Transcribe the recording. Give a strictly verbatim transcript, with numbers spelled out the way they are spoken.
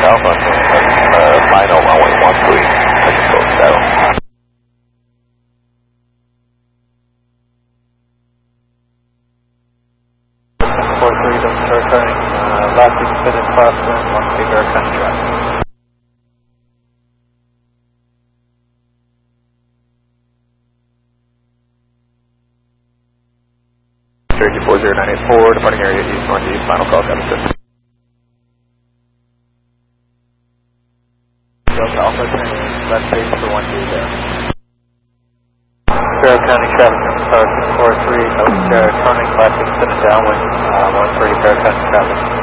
Alpha, uh, final runway one three, control zero. four three, don't start turning, uh, last extended crosswind, one three, Veracruz traffic. Cherokee four zero nine eight four, departing area east northeast, final call, seven six. Delta Alpha, left base for one two there. Carroll County traffic, star six four three, no, uh, turning left extended downwind, uh, one three, Carroll County traffic.